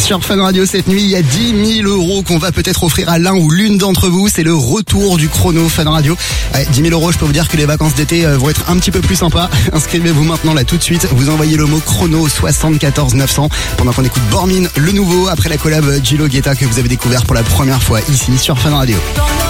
Sur Fun Radio cette nuit, il y a 10 000 € qu'on va peut-être offrir à l'un ou l'une d'entre vous. C'est le retour du chrono Fun Radio. 10 000 €, je peux vous dire que les vacances d'été vont être un petit peu plus sympas. Inscrivez-vous maintenant là tout de suite. Vous envoyez le mot chrono au 74 900 pendant qu'on écoute Bormin, le nouveau, après la collab Gilo Guetta que vous avez découvert pour la première fois ici sur Fun Radio.